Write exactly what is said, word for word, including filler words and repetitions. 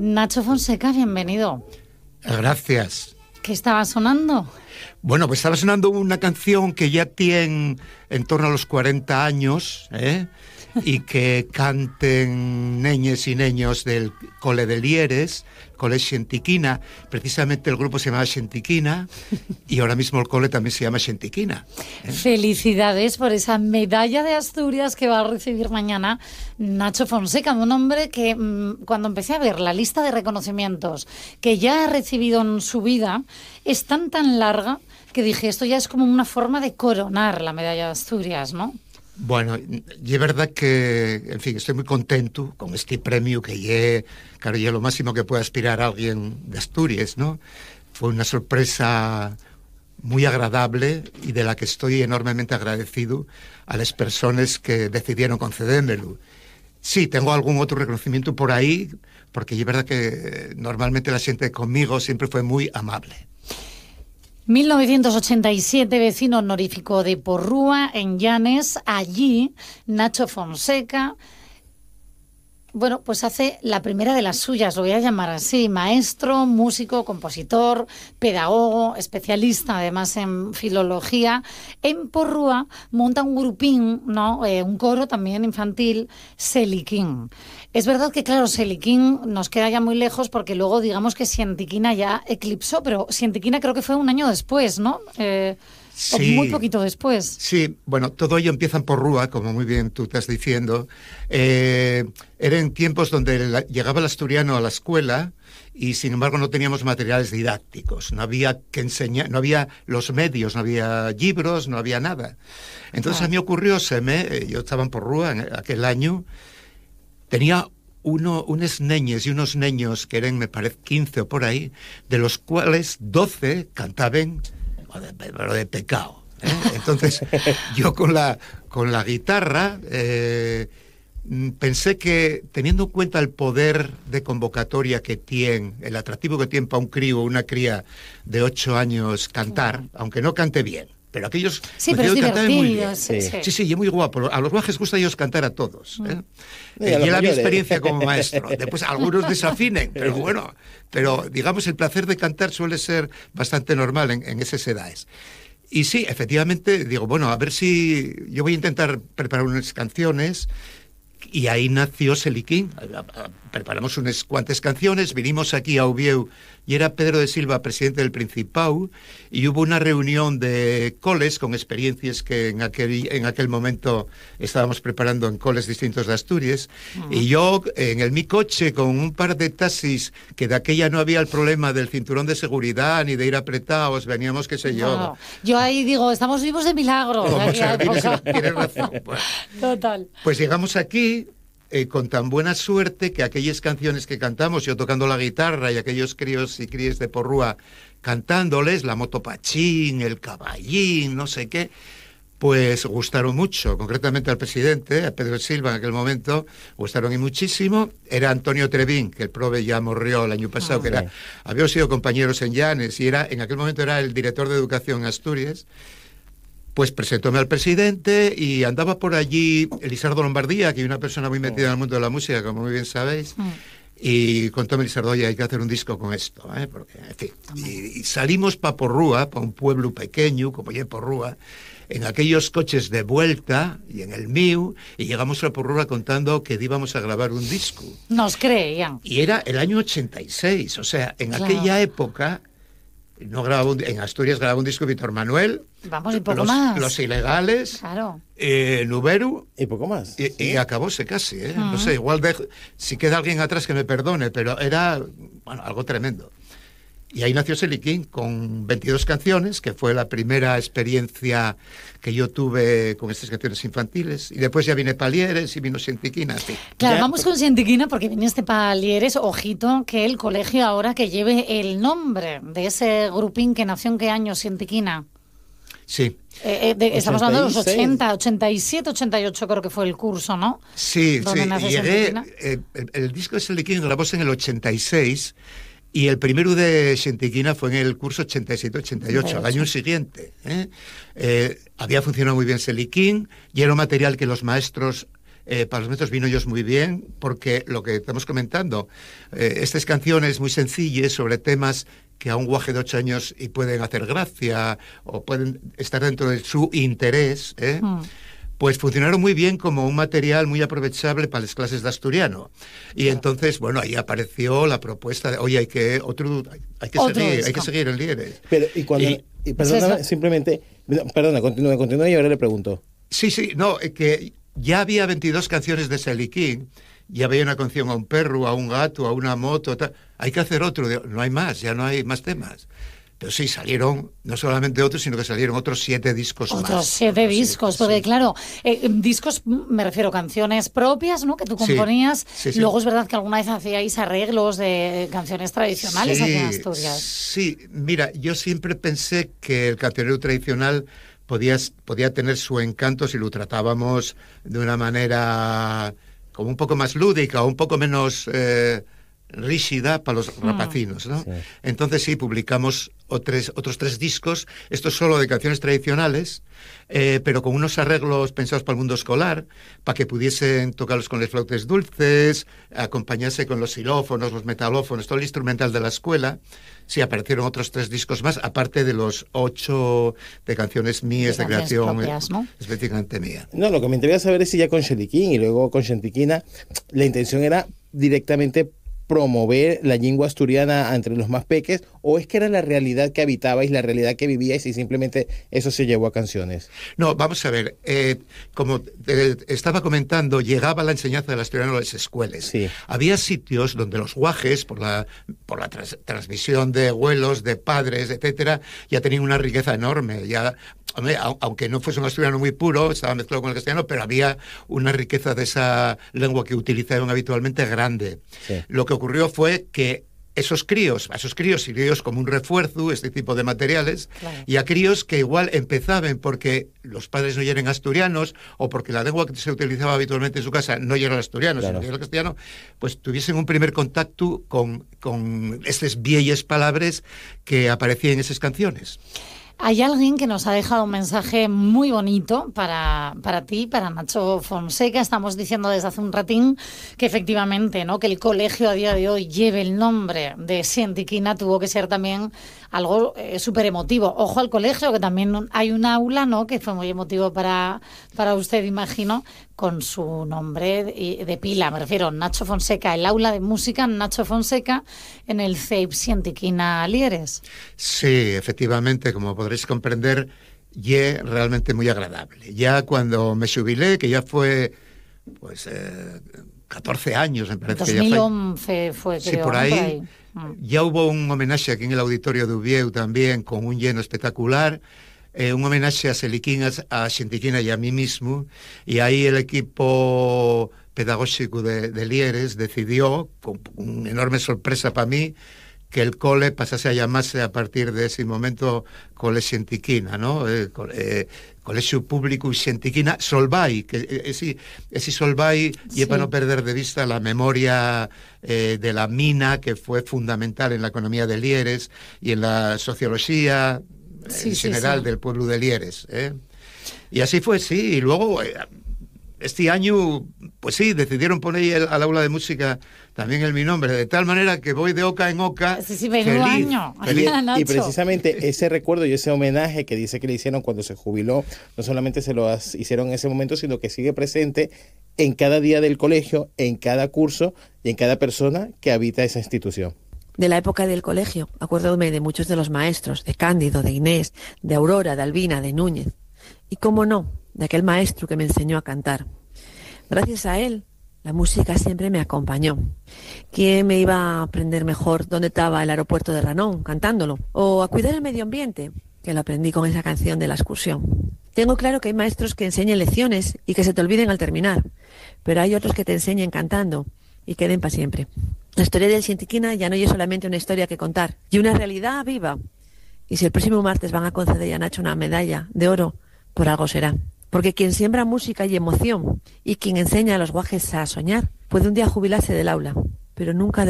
Nacho Fonseca, bienvenido. Gracias. ¿Qué estaba sonando? Bueno, pues estaba sonando una canción que ya tiene en torno a los cuarenta años, ¿eh? Y que canten neñes y neños del Cole de Lieres, Cole Xentiquina. Precisamente el grupo se llamaba Xentiquina y ahora mismo el cole también se llama Xentiquina, ¿eh? Felicidades por esa medalla de Asturias que va a recibir mañana Nacho Fonseca, un hombre que mmm, cuando empecé a ver la lista de reconocimientos que ya ha recibido en su vida es tan tan larga que dije, esto ya es como una forma de coronar la medalla de Asturias, ¿no? Bueno, y es verdad que, en fin, estoy muy contento con este premio que ya, claro, ya lo máximo que puede aspirar a alguien de Asturias, ¿no? Fue una sorpresa muy agradable y de la que estoy enormemente agradecido a las personas que decidieron concedérmelo. Sí, tengo algún otro reconocimiento por ahí, porque es verdad que normalmente la gente conmigo siempre fue muy amable. mil novecientos ochenta y siete, vecino honorífico de Porrúa, en Llanes. Allí, Nacho Fonseca, bueno, pues hace la primera de las suyas, lo voy a llamar así, maestro, músico, compositor, pedagogo, especialista además en filología. En Porrúa monta un grupín, ¿no? Eh, un coro también infantil, Seliquín. Es verdad que, claro, Seliquín nos queda ya muy lejos porque luego digamos que Xentiquina ya eclipsó, pero Xentiquina creo que fue un año después, ¿no? Eh, Sí, o muy poquito después. Sí, bueno, todo ello empieza en Porrúa, como muy bien tú estás diciendo. Eh, eran tiempos donde la, llegaba el asturiano a la escuela y, sin embargo, no teníamos materiales didácticos. No había que enseñar, no había los medios, no había libros, no había nada. Entonces ah. a mí ocurrióseme, yo estaba en Porrúa en aquel año, tenía uno, unos neñes y unos niños que eran, me parece, quince o por ahí, de los cuales doce cantaban pero de pecado, ¿eh? Entonces yo con la con la guitarra eh, pensé que, teniendo en cuenta el poder de convocatoria que tiene, el atractivo que tiene para un crío o una cría de ocho años cantar, sí, aunque no cante bien, pero aquellos sí, pero es divertido, sí, sí. sí, sí, y es muy guapo. A los guajes gusta a ellos cantar a todos, ¿eh? Mm. Eh, y era mi experiencia como maestro. Después algunos desafinen, pero bueno, pero digamos el placer de cantar suele ser bastante normal en, en esas edades. Y sí, efectivamente, digo, bueno, a ver si yo voy a intentar preparar unas canciones. Y ahí nació Seliquín. Preparamos unas cuantas canciones, vinimos aquí a Ubieu y era Pedro de Silva, presidente del Principado, y hubo una reunión de coles con experiencias que en aquel, en aquel momento estábamos preparando en coles distintos de Asturias. Uh-huh. Y yo, en el mi coche, con un par de taxis, que de aquella no había el problema del cinturón de seguridad ni de ir apretados, veníamos, qué sé yo. No, yo ahí digo, estamos vivos de milagro. No, o sea, tienes, tienes razón. Pues, total. Pues llegamos aquí eh, con tan buena suerte que aquellas canciones que cantamos, yo tocando la guitarra y aquellos críos y críes de Porrúa cantándoles, la moto Pachín, el caballín, no sé qué, pues gustaron mucho, concretamente al presidente, a Pedro Silva en aquel momento, gustaron y muchísimo. Era Antonio Trevín, que el prove ya murió el año pasado, ah, que era, sí. habíamos sido compañeros en Llanes y era, en aquel momento era el director de Educación en Asturias. Pues presentóme al presidente y andaba por allí Elisardo Lombardía, que es una persona muy metida en el mundo de la música, como muy bien sabéis, mm. y contóme Elisardo, oye, hay que hacer un disco con esto, ¿eh? Porque, en fin, y, y salimos para Porrúa, para un pueblo pequeño, como ya Porrúa, en aquellos coches de vuelta y en el mío, y llegamos a Porrúa contando que íbamos a grabar un disco. Nos creían. Y era el año ochenta y seis, o sea, en claro. aquella época... No grababa un, en Asturias grababa un disco Víctor Manuel. Vamos, y poco los, más. Los Ilegales. Claro. Eh, Nuberu. Y poco más. Y, ¿sí? y acabóse casi, ¿eh? Uh-huh. No sé, igual de, si queda alguien atrás que me perdone, pero era, bueno, algo tremendo. Y ahí nació Seliquín con veintidós canciones, que fue la primera experiencia que yo tuve con estas canciones infantiles. Y después ya vine Palieres y vino Xentiquina. Sí. Claro, ya, vamos con Xentiquina porque viene este Palieres. Ojito, que el colegio ahora que lleve el nombre de ese grupín que nació en qué año, Xentiquina. Sí. Eh, eh, de, estamos hablando de los ochenta, ochenta y siete, ochenta y ocho creo que fue el curso, ¿no? Sí, sí. Llegué, eh, el, el disco de Seliquín grabóse en el ochenta y seis... Y el primero de Xentiquina fue en el curso ochenta y siete ochenta y ocho, al año siguiente. ¿eh? Eh, había funcionado muy bien Seliquín y era un material que los maestros eh, para los maestros vino ellos muy bien, porque lo que estamos comentando, eh, estas canciones muy sencillas sobre temas que a un guaje de ocho años y pueden hacer gracia o pueden estar dentro de su interés, ¿eh? Mm. Pues funcionaron muy bien como un material muy aprovechable para las clases de asturiano. Y entonces, bueno, ahí apareció la propuesta de, oye, hay que otro, hay que otro seguir, disco. hay que seguir en Lieres. Pero, y cuando, y, y, perdóname, ¿sí simplemente, perdona, continúe, continúe y ahora le pregunto. Sí, sí, no, que ya había veintidós canciones de Seliquín, ya había una canción a un perro, a un gato, a una moto, tal. Hay que hacer otro, no hay más, ya no hay más temas. Pero sí, salieron no solamente otros, sino que salieron otros siete discos otros más. Otros siete otros discos, siete, porque sí. claro, eh, discos, me refiero, canciones propias, ¿no?, que tú componías. Sí, sí, sí. Luego es verdad que alguna vez hacíais arreglos de canciones tradicionales sí, aquí en Asturias. Sí, mira, yo siempre pensé que el cancionero tradicional podía, podía tener su encanto si lo tratábamos de una manera como un poco más lúdica o un poco menos... Eh, rígida para los rapacinos, ¿no? Sí. Entonces sí, publicamos otros, otros tres discos, esto es solo de canciones tradicionales, eh, pero con unos arreglos pensados para el mundo escolar, para que pudiesen tocarlos con las flautas dulces, acompañarse con los xilófonos, los metalófonos, todo el instrumental de la escuela. Sí, aparecieron otros tres discos más, aparte de los ocho de canciones mías de, de canciones creación propias, ¿no? específicamente mía. No, lo que me interesa saber es si ya con Xeliquín y luego con Xentiquina, la intención era directamente promover la lengua asturiana entre los más peques, o es que era la realidad que habitabais, la realidad que vivíais y simplemente eso se llevó a canciones? No, vamos a ver, eh, como eh, estaba comentando, llegaba la enseñanza del asturiano a las escuelas. Sí. Había sitios donde los guajes, por la, por la trans, transmisión de abuelos, de padres, etcétera, ya tenían una riqueza enorme, ya... Hombre, aunque no fuese un asturiano muy puro, estaba mezclado con el castellano, pero había una riqueza de esa lengua que utilizaban habitualmente grande. Sí. Lo que ocurrió fue que esos críos, a esos críos críos como un refuerzo, este tipo de materiales, claro. Y a críos que igual empezaban porque los padres no eran asturianos o porque la lengua que se utilizaba habitualmente en su casa no era el asturiano, claro. Sino era el castellano, pues tuviesen un primer contacto con, con estas viejas palabras que aparecían en esas canciones. Hay alguien que nos ha dejado un mensaje muy bonito para, para ti, para Nacho Fonseca. Estamos diciendo desde hace un ratín que efectivamente, ¿no?, que el colegio a día de hoy lleve el nombre de Xentiquina tuvo que ser también algo eh, súper emotivo. Ojo al colegio, que también hay un aula, ¿no?, que fue muy emotivo para, para usted, imagino, con su nombre de, de pila. Me refiero a Nacho Fonseca, el aula de música Nacho Fonseca en el C E I P Xentiquina Lieres. Sí, efectivamente, como podréis comprender, y realmente muy agradable. Ya cuando me jubilé, que ya fue pues eh, catorce años, me parece. dos mil once que ya fue, sí, creo, por ahí, ¿no? Por ahí. Ya hubo un homenaje aquí en el auditorio de Ubieu también, con un lleno espectacular. Eh, un homenaje a Seliquín, a Xentiquina y a mí mismo, y ahí el equipo pedagógico de, de Lieres decidió, con una enorme sorpresa para mí, que el cole pasase a llamarse a partir de ese momento Cole Xentiquina, ¿no? Eh, eh, Colegio Público Xentiquina Solvay, que ese, ese Solvay, sí. Y para no perder de vista la memoria eh, de la mina, que fue fundamental en la economía de Lieres y en la sociología sí, en general sí, sí. del pueblo de Lieres, ¿eh? Y así fue, sí, y luego eh, este año, pues sí, decidieron poner el, al aula de música también el mi nombre, de tal manera que voy de oca en oca. Sí, sí, feliz, año. Feliz. Y, y precisamente ese recuerdo y ese homenaje que dice que le hicieron cuando se jubiló, no solamente se lo hicieron en ese momento, sino que sigue presente en cada día del colegio, en cada curso y en cada persona que habita esa institución. De la época del colegio, acuérdome de muchos de los maestros, de Cándido, de Inés, de Aurora, de Albina, de Núñez. Y cómo no, de aquel maestro que me enseñó a cantar. Gracias a él, la música siempre me acompañó. ¿Quién me iba a aprender mejor dónde estaba el aeropuerto de Ranón, cantándolo? O a cuidar el medio ambiente, que lo aprendí con esa canción de la excursión. Tengo claro que hay maestros que enseñen lecciones y que se te olviden al terminar, pero hay otros que te enseñen cantando y queden para siempre. La historia del Xentiquina ya no es solamente una historia que contar, y una realidad viva. Y si el próximo martes van a conceder a Nacho una medalla de oro, por algo será. Porque quien siembra música y emoción, y quien enseña a los guajes a soñar, puede un día jubilarse del aula, pero nunca de